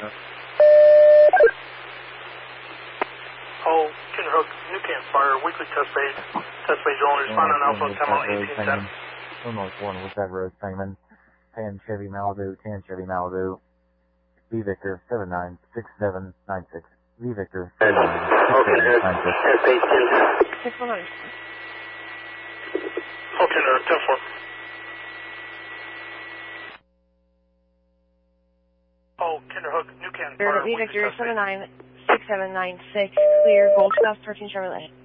Oh, Kinderhook, new campfire, weekly test phase only, respond on Alpha 10 mile 1810. Almost 1 with that road, Penguin. 10 Chevy Malibu, 10 Chevy Malibu. V Victor 796796. V Victor 796796. Test phase 10. 619. Oh, Kinderhook, 10-4. Oh, Kinderhook, new campfire, V Victor 796796, clear, Gold Scout 13 Chevrolet.